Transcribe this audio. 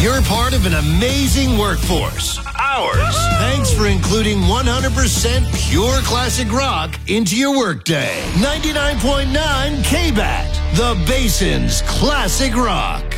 You're part of an amazing workforce. Ours. Thanks for including 100% pure classic rock into your workday. 99.9 KBAT, the Basin's Classic Rock.